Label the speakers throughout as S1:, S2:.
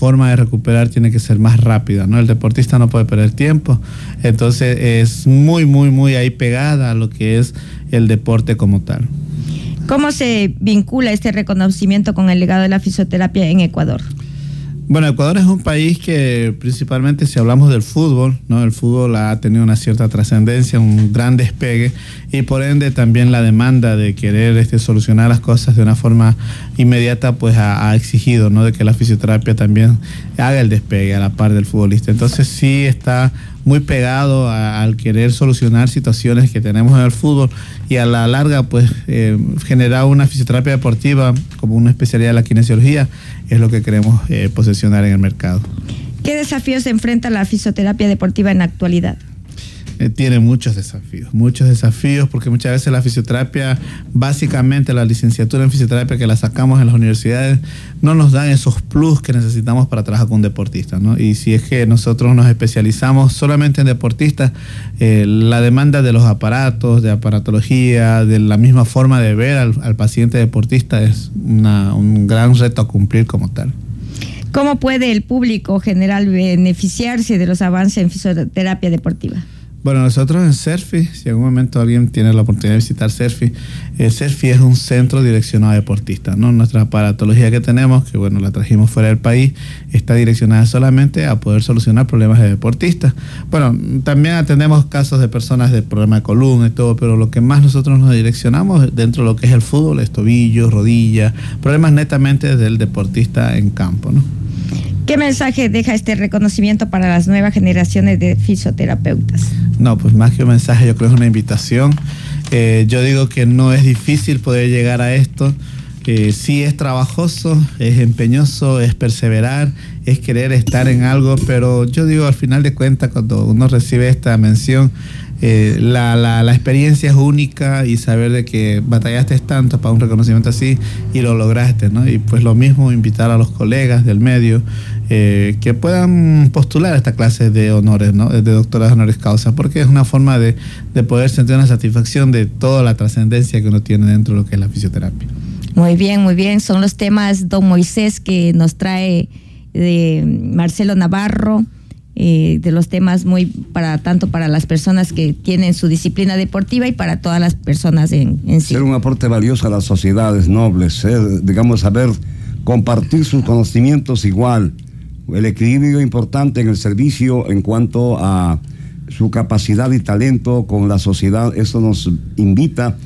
S1: forma de recuperar tiene que ser más rápida, ¿no? El deportista no puede perder tiempo, entonces es muy ahí pegada a lo que es el deporte como tal.
S2: ¿Cómo se vincula este reconocimiento con el legado de la fisioterapia en Ecuador?
S1: Bueno, Ecuador es un país que principalmente si hablamos del fútbol, ¿no? El fútbol ha tenido una cierta trascendencia, un gran despegue y por ende también la demanda de querer solucionar las cosas de una forma inmediata pues ha exigido, ¿no? De que la fisioterapia también haga el despegue a la par del futbolista. Entonces sí está muy pegado al querer solucionar situaciones que tenemos en el fútbol y a la larga pues generar una fisioterapia deportiva como una especialidad de la kinesiología es lo que queremos posicionar en el mercado.
S2: ¿Qué desafíos enfrenta la fisioterapia deportiva en la actualidad?
S1: Tiene muchos desafíos porque muchas veces la fisioterapia, básicamente la licenciatura en fisioterapia que la sacamos en las universidades, no nos dan esos plus que necesitamos para trabajar con deportistas, ¿no? Y si es que nosotros nos especializamos solamente en deportistas, la demanda de los aparatos, de aparatología, de la misma forma de ver al paciente deportista es un gran reto a cumplir como tal.
S2: ¿Cómo puede el público general beneficiarse de los avances en fisioterapia deportiva?
S1: Bueno, nosotros en CERFI, si en algún momento alguien tiene la oportunidad de visitar CERFI, CERFI es un centro direccionado a deportistas, ¿no? Nuestra aparatología que tenemos, que bueno, la trajimos fuera del país, está direccionada solamente a poder solucionar problemas de deportistas. Bueno, también atendemos casos de personas de problemas de columna y todo, pero lo que más nosotros nos direccionamos dentro de lo que es el fútbol es tobillos, rodillas, problemas netamente del deportista en campo, ¿no?
S2: ¿Qué mensaje deja este reconocimiento para las nuevas generaciones de fisioterapeutas?
S1: No, pues más que un mensaje, yo creo que es una invitación. Yo digo que no es difícil poder llegar a esto. Sí es trabajoso, es empeñoso, es perseverar, es querer estar en algo, pero yo digo, al final de cuentas, cuando uno recibe esta mención, la experiencia es única y saber de que batallaste tanto para un reconocimiento así y lo lograste, ¿no? Y pues lo mismo, invitar a los colegas del medio que puedan postular esta clase de honores, ¿no? De doctorados honoris causa, porque es una forma de poder sentir una satisfacción de toda la trascendencia que uno tiene dentro de lo que es la fisioterapia.
S2: Muy bien. Son los temas, don Moisés, que nos trae de Marcelo Navarro, de los temas tanto para las personas que tienen su disciplina deportiva y para todas las personas en sí.
S3: Ser un aporte valioso a las sociedades nobles, saber compartir sus conocimientos igual, el equilibrio importante en el servicio en cuanto a su capacidad y talento con la sociedad. Eso nos invita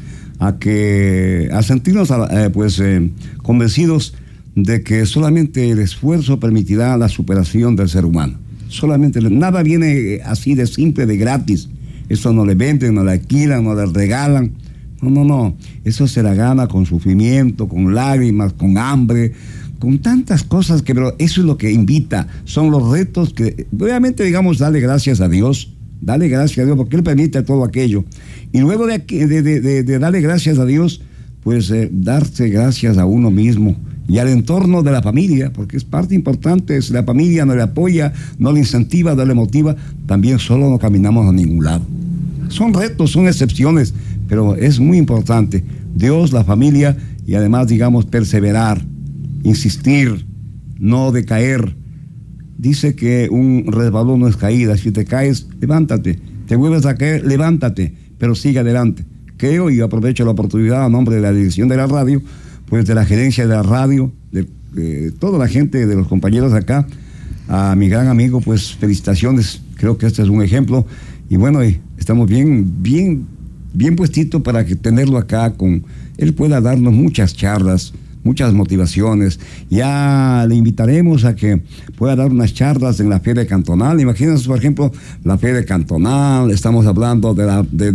S3: a sentirnos convencidos de que solamente el esfuerzo permitirá la superación del ser humano. Solamente, nada viene así de simple, de gratis. Eso no le venden, no le alquilan, no le regalan. No. Eso se la gana con sufrimiento, con lágrimas, con hambre, con tantas cosas pero eso es lo que invita. Son los retos que, obviamente, darle gracias a Dios. Dale gracias a Dios porque Él permite todo aquello. Y luego de darle gracias a Dios, pues darse gracias a uno mismo y al entorno de la familia, porque es parte importante. Si la familia no le apoya, no le incentiva, no le motiva, también solo no caminamos a ningún lado. Son retos, son excepciones, pero es muy importante. Dios, la familia y además, perseverar, insistir, no decaer. Dice que un resbalón no es caída. Si te caes, levántate. Te vuelves a caer, levántate, pero sigue adelante. Creo, y aprovecho la oportunidad a nombre de la dirección de la radio, pues de la gerencia de la radio, de toda la gente, de los compañeros acá, a mi gran amigo, pues felicitaciones. Creo que este es un ejemplo. Y bueno, estamos bien puestito para que tenerlo acá él pueda darnos muchas charlas, muchas motivaciones. Ya le invitaremos a que pueda dar unas charlas en la Feria Cantonal. Imagínense, por ejemplo, la Feria Cantonal, estamos hablando de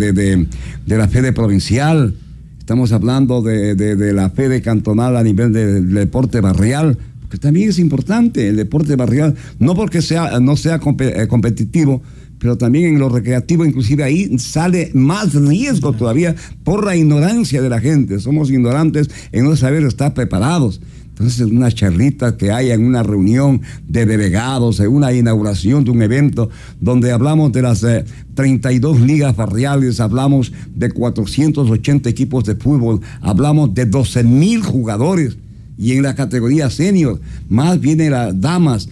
S3: la Feria Provincial, estamos hablando de la Feria Cantonal a nivel del deporte barrial, que también es importante el deporte barrial, no porque no sea competitivo, pero también en lo recreativo, inclusive ahí sale más riesgo todavía por la ignorancia de la gente. Somos ignorantes en no saber estar preparados. Entonces, una charlita que haya en una reunión de delegados, en una inauguración de un evento, donde hablamos de las 32 ligas barriales, hablamos de 480 equipos de fútbol, hablamos de 12,000 jugadores, y en la categoría senior, más vienen las damas,